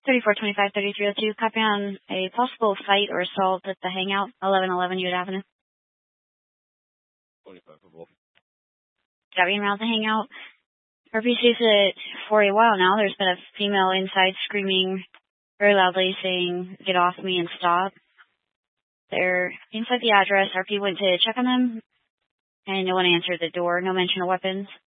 3425-3302, copy on a possible fight or assault at the Hangout, 1111 Union Avenue. 25 for both. Got me around the Hangout. RPC's it for a while now. There's been a female inside screaming very loudly saying, "Get off me and stop." They're inside the address. RP went to check on them, and no one answered the door. No mention of weapons.